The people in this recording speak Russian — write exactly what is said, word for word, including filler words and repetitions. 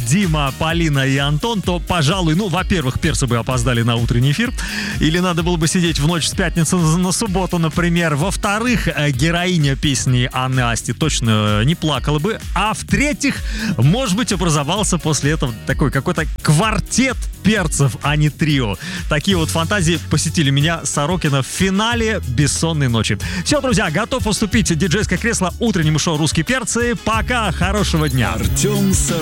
Дима, Полина и Антон, то, пожалуй, ну, во-первых, перцы бы опоздали на утренний эфир, или надо было бы сидеть в ночь с пятницы на субботу, например. Во-вторых, героиня песни Анны Асти точно не плакала бы. А в-третьих, может быть, образовался после этого такой какой-то квартет перцев, а не трио. Такие вот фантазии посетили меня, Сорокина, в финале «Бессонной ночи». Все, друзья, готов уступить диджейское кресло утреннему шоу «Русские перцы». Пока, хорошего дня. Артем